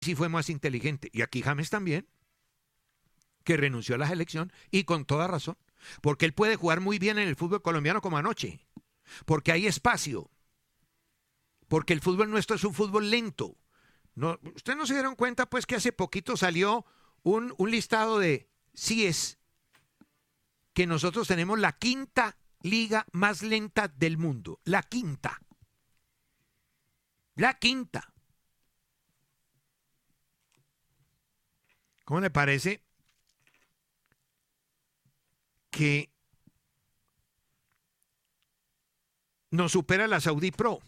sí fue más inteligente. Y aquí James también, que renunció a la selección y con toda razón. Porque él puede jugar muy bien en el fútbol colombiano como anoche. Porque hay espacio. Porque el fútbol nuestro es un fútbol lento. No, ¿ustedes no se dieron cuenta pues que hace poquito salió un listado de CIES que nosotros tenemos la quinta liga más lenta del mundo? La quinta. La quinta. ¿Cómo le parece que nos supera la Saudi Pro,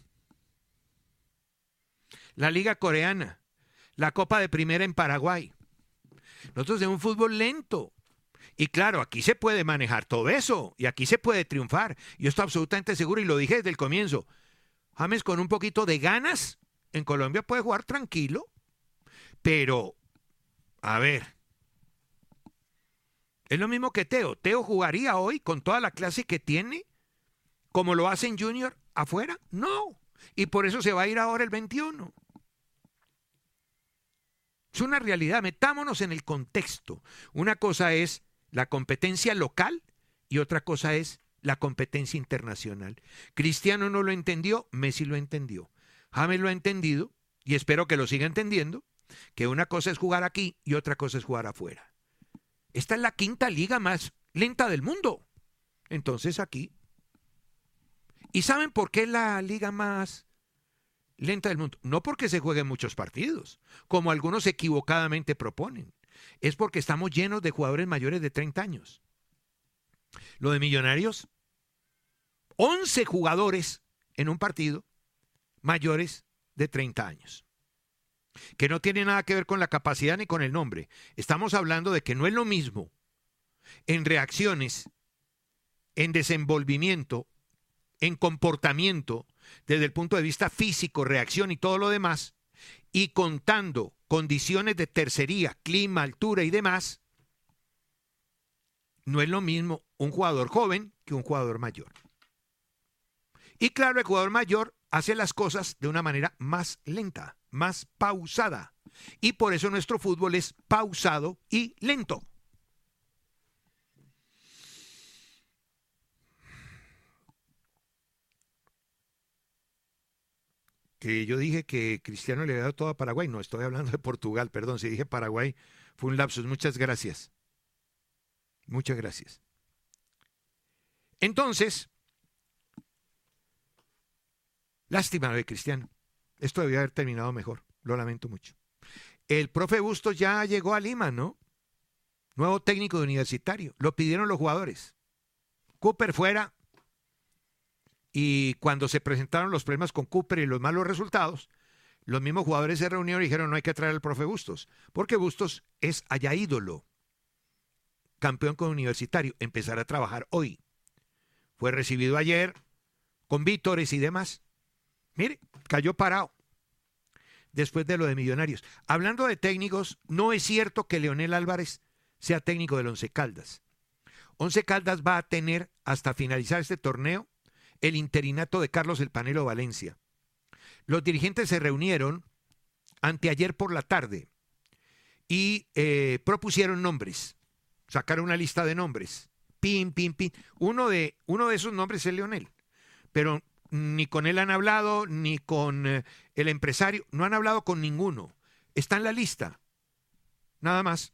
la Liga Coreana, la Copa de Primera en Paraguay? Nosotros tenemos un fútbol lento. Y claro, aquí se puede manejar todo eso y aquí se puede triunfar. Yo estoy absolutamente seguro y lo dije desde el comienzo. James con un poquito de ganas en Colombia puede jugar tranquilo, pero a ver, es lo mismo que Teo. Teo jugaría hoy con toda la clase que tiene, como lo hace en Junior afuera. No, y por eso se va a ir ahora el 21. Es una realidad, metámonos en el contexto. Una cosa es la competencia local y otra cosa es la competencia internacional. Cristiano no lo entendió, Messi lo entendió. James lo ha entendido y espero que lo siga entendiendo, que una cosa es jugar aquí y otra cosa es jugar afuera. Esta es la quinta liga más lenta del mundo. Entonces aquí. ¿Y saben por qué es la liga más lenta del mundo? No porque se jueguen muchos partidos, como algunos equivocadamente proponen. Es porque estamos llenos de jugadores mayores de 30 años. Lo de Millonarios, 11 jugadores en un partido mayores de 30 años. Que no tiene nada que ver con la capacidad ni con el nombre. Estamos hablando de que no es lo mismo en reacciones, en desenvolvimiento, en comportamiento, desde el punto de vista físico, reacción y todo lo demás, y contando condiciones de tercería, clima, altura y demás, no es lo mismo un jugador joven que un jugador mayor. Y claro, el jugador mayor hace las cosas de una manera más lenta, más pausada. Y por eso nuestro fútbol es pausado y lento. Que yo dije que Cristiano le había dado todo a Paraguay. No, estoy hablando de Portugal, perdón. Si dije Paraguay, fue un lapsus. Muchas gracias. Muchas gracias. Entonces, lástima lo de Cristiano. Esto debía haber terminado mejor. Lo lamento mucho. El profe Bustos ya llegó a Lima, ¿no? Nuevo técnico de Universitario. Lo pidieron los jugadores. Cooper fuera. Y cuando se presentaron los problemas con Cooper y los malos resultados, los mismos jugadores se reunieron y dijeron no hay que traer al profe Bustos, porque Bustos es allá ídolo, campeón con Universitario, empezará a trabajar hoy. Fue recibido ayer con vítores y demás. Mire, cayó parado después de lo de Millonarios. Hablando de técnicos, no es cierto que Leonel Álvarez sea técnico del Once Caldas. Once Caldas va a tener hasta finalizar este torneo el interinato de Carlos El Panelo Valencia. Los dirigentes se reunieron anteayer por la tarde y propusieron nombres, sacaron una lista de nombres, pin. Uno de esos nombres es Leonel, pero ni con él han hablado, ni con el empresario, no han hablado con ninguno. Está en la lista, nada más.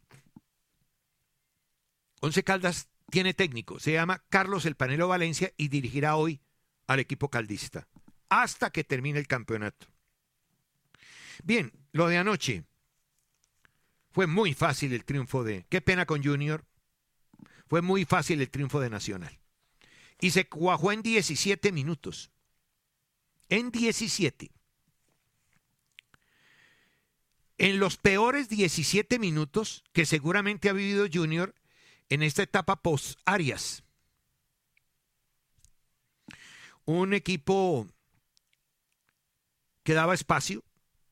Once Caldas tiene técnico, se llama Carlos El Panelo Valencia y dirigirá hoy al equipo caldista, hasta que termine el campeonato. Bien, lo de anoche. Fue muy fácil el triunfo de... Qué pena con Junior. Fue muy fácil el triunfo de Nacional. Y se cuajó en 17 minutos. En 17. En los peores 17 minutos que seguramente ha vivido Junior en esta etapa post-Arias. Un equipo que daba espacio,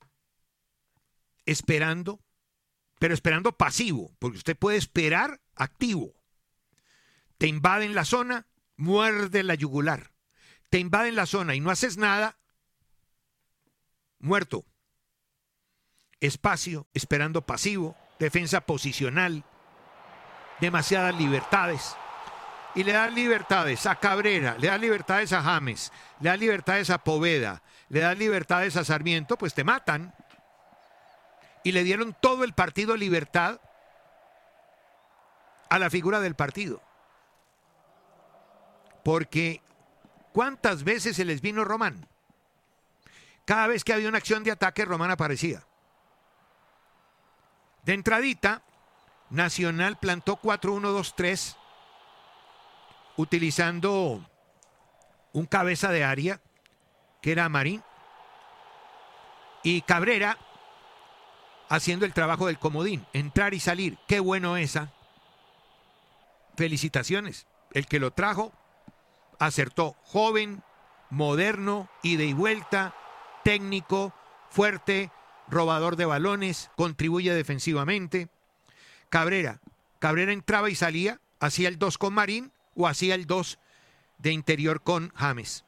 esperando, pero esperando pasivo, porque usted puede esperar activo. Te invaden la zona, muerde la yugular. Te invaden la zona y no haces nada, muerto. espacio, esperando pasivo, defensa posicional, demasiadas libertades. Y le dan libertades a Cabrera, le dan libertades a James, le dan libertades a Poveda, le dan libertades a Sarmiento, pues te matan. Y le dieron todo el partido libertad a la figura del partido. Porque ¿cuántas veces se les vino Román? Cada vez que había una acción de ataque, Román aparecía. De entradita, Nacional plantó 4-1-2-3, utilizando un cabeza de área, que era Marín, y Cabrera haciendo el trabajo del comodín, entrar y salir. Qué bueno esa. Felicitaciones. El que lo trajo acertó. Joven, moderno, ida y vuelta, técnico, fuerte, robador de balones, contribuye defensivamente. Cabrera entraba y salía, hacía el 2 con Marín o hacía el 2 de interior con James.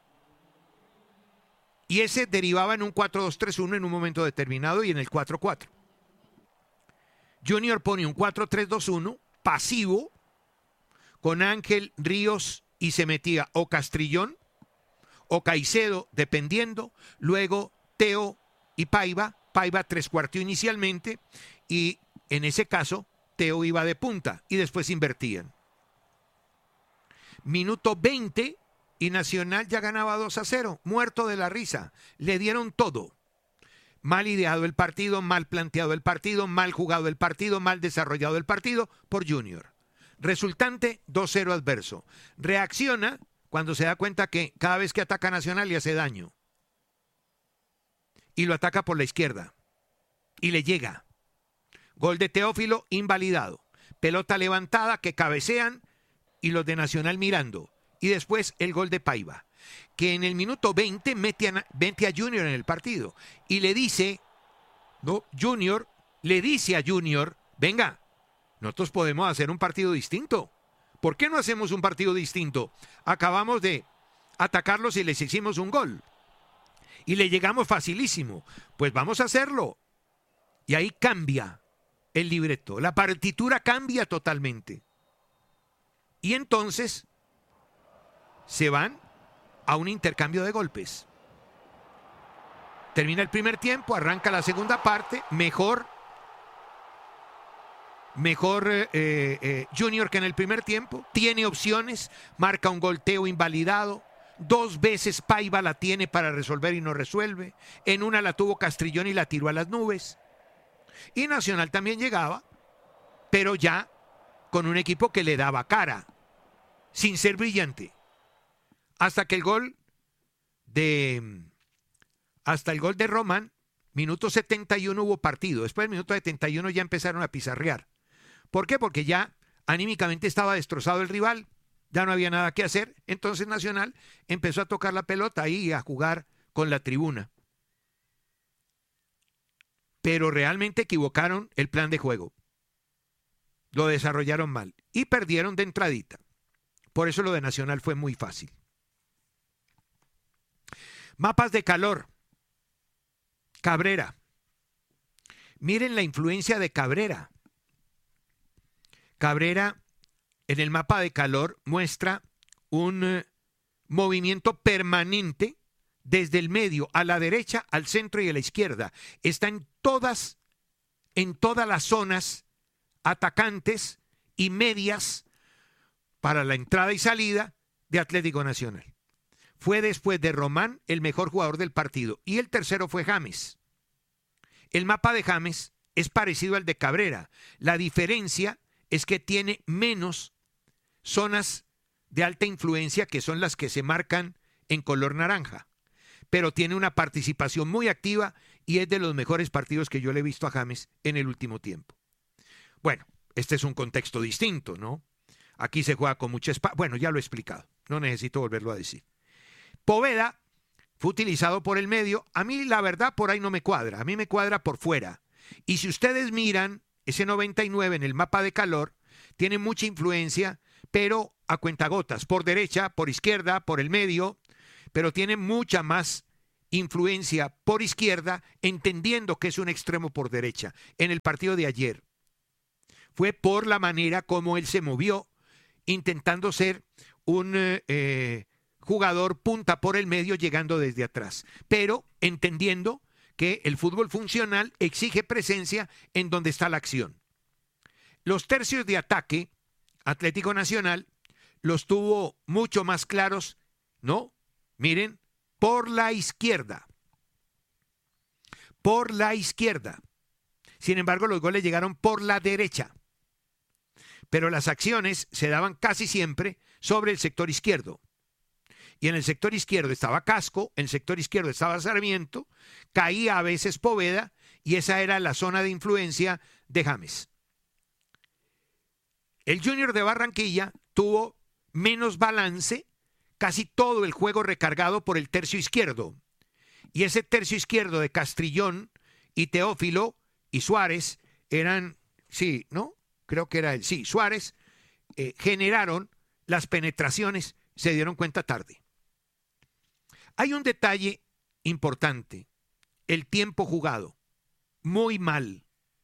Y ese derivaba en un 4-2-3-1 en un momento determinado y en el 4-4. Junior pone un 4-3-2-1 pasivo con Ángel, Ríos y se metía o Castrillón o Caicedo, dependiendo. Luego Teo y Paiva trescuartió inicialmente y en ese caso Teo iba de punta y después invertían. Minuto 20 y Nacional ya ganaba 2-0, muerto de la risa. Le dieron todo. Mal ideado el partido, mal planteado el partido, mal jugado el partido, mal desarrollado el partido por Junior. Resultante 2-0 adverso. Reacciona cuando se da cuenta que cada vez que ataca Nacional le hace daño. Y lo ataca por la izquierda. Y le llega. Gol de Teófilo invalidado. Pelota levantada que cabecean y los de Nacional mirando. Y después el gol de Paiva, que en el minuto 20 mete a Junior en el partido. Y le dice, no, Junior, le dice a Junior, venga, nosotros podemos hacer un partido distinto. ¿Por qué no hacemos un partido distinto? Acabamos de atacarlos y les hicimos un gol. Y le llegamos facilísimo. Pues vamos a hacerlo. Y ahí cambia el libreto. La partitura cambia totalmente. Y entonces se van a un intercambio de golpes. Termina el primer tiempo, arranca la segunda parte, mejor Junior que en el primer tiempo, tiene opciones, marca un golteo invalidado, 2 veces Paiva la tiene para resolver y no resuelve, en una la tuvo Castrillón y la tiró a las nubes, y Nacional también llegaba, pero ya con un equipo que le daba cara, sin ser brillante. Hasta el gol de Román, minuto 71 hubo partido. Después del minuto 71 ya empezaron a pizarrear. ¿Por qué? Porque ya anímicamente estaba destrozado el rival, ya no había nada que hacer. Entonces Nacional empezó a tocar la pelota y a jugar con la tribuna. Pero realmente equivocaron el plan de juego. Lo desarrollaron mal y perdieron de entradita. Por eso lo de Nacional fue muy fácil. Mapas de calor. Cabrera. Miren la influencia de Cabrera. Cabrera en el mapa de calor muestra un movimiento permanente desde el medio a la derecha, al centro y a la izquierda. Está en todas las zonas atacantes y medias para la entrada y salida de Atlético Nacional. Fue después de Román el mejor jugador del partido y el tercero fue James. El mapa de James es parecido al de Cabrera. La diferencia es que tiene menos zonas de alta influencia, que son las que se marcan en color naranja, pero tiene una participación muy activa y es de los mejores partidos que yo le he visto a James en el último tiempo. Bueno, este es un contexto distinto, ¿no? Aquí se juega con mucha espacio. Bueno, ya lo he explicado, no necesito volverlo a decir. Poveda fue utilizado por el medio. A mí la verdad por ahí no me cuadra, a mí me cuadra por fuera. Y si ustedes miran ese 99 en el mapa de calor, tiene mucha influencia, pero a cuentagotas, por derecha, por izquierda, por el medio, pero tiene mucha más influencia por izquierda, entendiendo que es un extremo por derecha. En el partido de ayer fue por la manera como él se movió, intentando ser un jugador punta por el medio, llegando desde atrás, pero entendiendo que el fútbol funcional exige presencia en donde está la acción. Los tercios de ataque, Atlético Nacional los tuvo mucho más claros, ¿no? Miren, por la izquierda. Por la izquierda. Sin embargo, los goles llegaron por la derecha. Pero las acciones se daban casi siempre sobre el sector izquierdo. Y en el sector izquierdo estaba Casco, en el sector izquierdo estaba Sarmiento, caía a veces Poveda, y esa era la zona de influencia de James. El Junior de Barranquilla tuvo menos balance, casi todo el juego recargado por el tercio izquierdo. Y ese tercio izquierdo de Castrillón y Teófilo y Suárez eran, sí, ¿no? Creo que era Suárez, generaron las penetraciones, se dieron cuenta tarde. Hay un detalle importante, el tiempo jugado. Muy mal,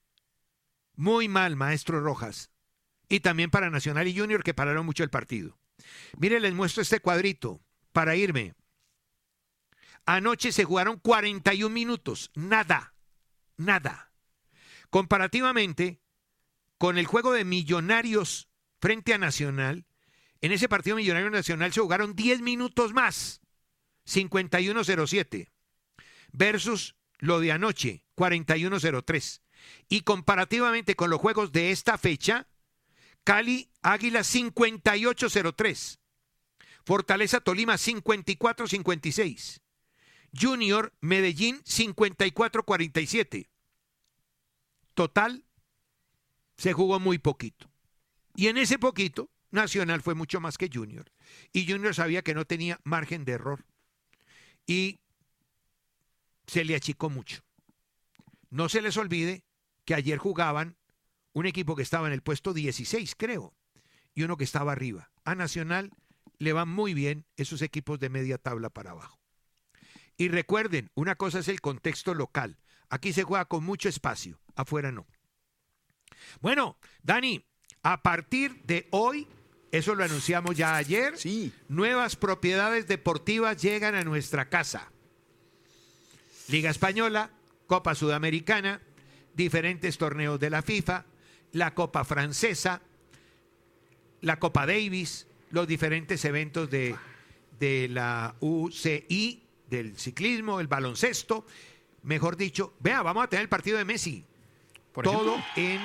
maestro Rojas. Y también para Nacional y Junior, que pararon mucho el partido. Mire, les muestro este cuadrito para irme. Anoche se jugaron 41 minutos, nada. Comparativamente con el juego de Millonarios frente a Nacional, en ese partido Millonarios Nacional se jugaron 10 minutos más, 51-07, versus lo de anoche, 41-03. Y comparativamente con los juegos de esta fecha, Cali Águila 58-03, Fortaleza Tolima 54-56, Junior Medellín 54-47. Total, se jugó muy poquito. Y en ese poquito, Nacional fue mucho más que Junior. Y Junior sabía que no tenía margen de error. Y se le achicó mucho. No se les olvide que ayer jugaban un equipo que estaba en el puesto 16, creo, y uno que estaba arriba. A Nacional le van muy bien esos equipos de media tabla para abajo. Y recuerden, una cosa es el contexto local. Aquí se juega con mucho espacio, afuera no. Bueno, Dani, a partir de hoy, eso lo anunciamos ya ayer, sí, nuevas propiedades deportivas llegan a nuestra casa. Liga Española, Copa Sudamericana, diferentes torneos de la FIFA, la Copa Francesa, la Copa Davis, los diferentes eventos de la UCI, del ciclismo, el baloncesto, mejor dicho, vea, vamos a tener el partido de Messi. Todo en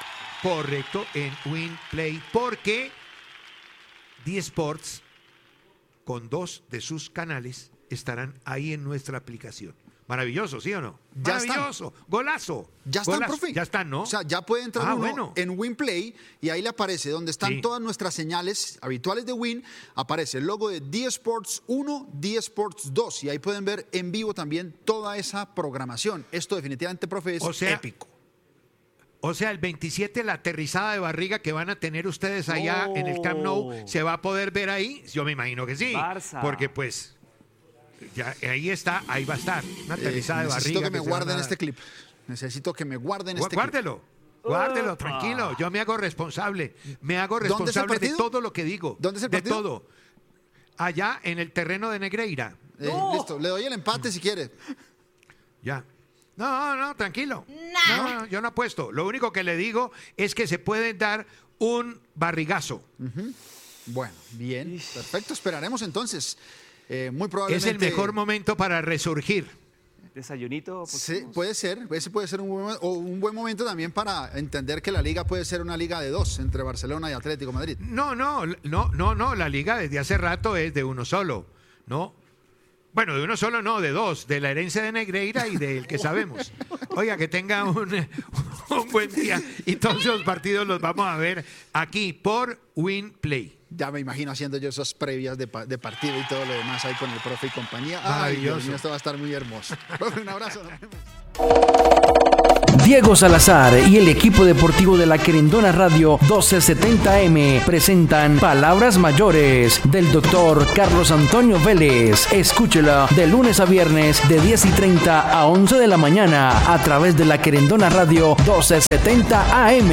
WinPlay, porque D-Sports, con 2 de sus canales, estarán ahí en nuestra aplicación. Maravilloso, ¿sí o no? Ya Maravilloso, están. Golazo. Ya están, golazo. profe. Ya están, ¿no? O sea, ya puede entrar uno en WinPlay y ahí le aparece donde están todas nuestras señales habituales de Win. Aparece el logo de D-Sports 1, D-Sports 2 y ahí pueden ver en vivo también toda esa programación. Esto definitivamente, profe, es épico. O sea, el 27, la aterrizada de barriga que van a tener ustedes allá en el Camp Nou, ¿se va a poder ver ahí? Yo me imagino que sí. Barça. Porque pues, ya, ahí está, ahí va a estar. Una aterrizada de barriga. Necesito que me guarden este clip. Necesito que me guarden este clip. Guárdelo, tranquilo. Yo me hago responsable. Me hago responsable de todo lo que digo. ¿Dónde es el partido? De todo. Allá en el terreno de Negreira. Listo, le doy el empate si quiere. Ya. No, tranquilo. No, yo no apuesto. Lo único que le digo es que se puede dar un barrigazo. Bueno, bien, perfecto. Esperaremos entonces. Muy probablemente. Es el mejor momento para resurgir. Desayunito. Sí, puede ser. Ese puede ser un buen momento también para entender que la liga puede ser una liga de 2 entre Barcelona y Atlético Madrid. No. La liga desde hace rato es de uno solo, ¿no? Bueno, de uno solo no, de 2, de la herencia de Negreira y del que sabemos. Oiga, que tenga un buen día y todos los partidos los vamos a ver aquí por WinPlay. Ya me imagino haciendo yo esas previas de partido y todo lo demás ahí con el profe y compañía. Maravilloso. Ay, Dios mío, esto va a estar muy hermoso. Profe, un abrazo. Nos vemos. Diego Salazar y el equipo deportivo de la Querendona Radio 1270M presentan Palabras Mayores del doctor Carlos Antonio Vélez. Escúchela de lunes a viernes de 10:30 a 11 de la mañana a través de la Querendona Radio 1270 AM.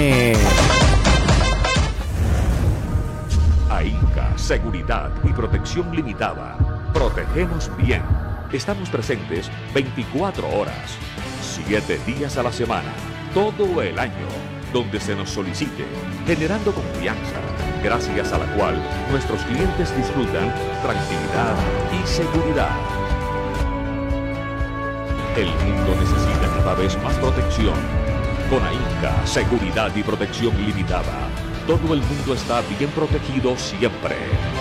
AINCA, Seguridad y Protección Limitada. Protegemos bien. Estamos presentes 24 horas, 7 días a la semana, todo el año, donde se nos solicite, generando confianza, gracias a la cual nuestros clientes disfrutan tranquilidad y seguridad. El mundo necesita cada vez más protección. Con AINCA, Seguridad y Protección Limitada, todo el mundo está bien protegido siempre.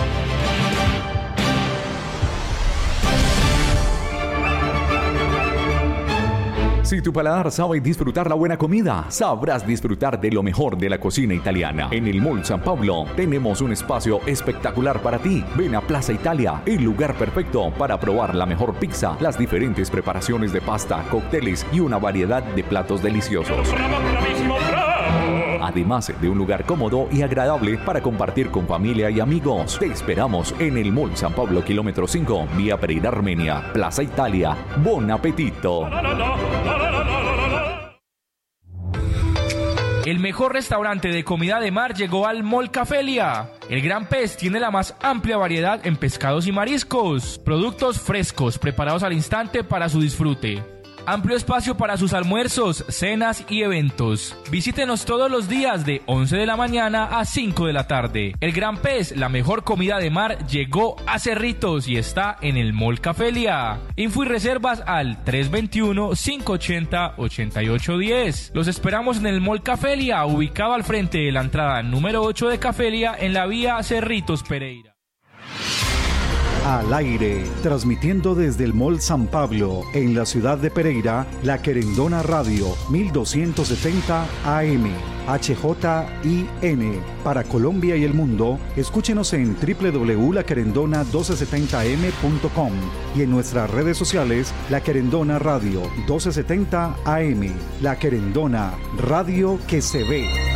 Si tu paladar sabe disfrutar la buena comida, sabrás disfrutar de lo mejor de la cocina italiana. En el Mall San Pablo tenemos un espacio espectacular para ti. Ven a Plaza Italia, el lugar perfecto para probar la mejor pizza, las diferentes preparaciones de pasta, cócteles y una variedad de platos deliciosos. Además de un lugar cómodo y agradable para compartir con familia y amigos. Te esperamos en el Mall San Pablo, kilómetro 5, vía Pereira, Armenia, Plaza Italia. ¡Bon apetito! El mejor restaurante de comida de mar llegó al Mall Cafelia. El Gran Pez tiene la más amplia variedad en pescados y mariscos. Productos frescos, preparados al instante para su disfrute. Amplio espacio para sus almuerzos, cenas y eventos. Visítenos todos los días de 11 de la mañana a 5 de la tarde. El Gran Pez, la mejor comida de mar, llegó a Cerritos y está en el Mall Cafelia. Info y reservas al 321-580-8810. Los esperamos en el Mall Cafelia, ubicado al frente de la entrada número 8 de Cafelia en la vía Cerritos Pereira. Al aire, transmitiendo desde el Mall San Pablo, en la ciudad de Pereira, la Querendona Radio 1270 AM, HJIN. Para Colombia y el mundo, escúchenos en www.laquerendona1270m.com y en nuestras redes sociales, La Querendona Radio 1270 AM, La Querendona Radio que se ve.